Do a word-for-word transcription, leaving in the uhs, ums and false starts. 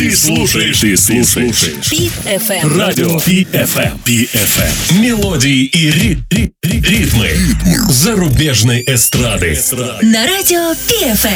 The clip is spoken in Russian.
Ты слушаешь, ты слушаешь Пит эф эм. Радио Пит эф эм. Пит эф эм. Мелодии и ри- ри- ри- ритмы зарубежной эстрады. На радио Пит эф эм.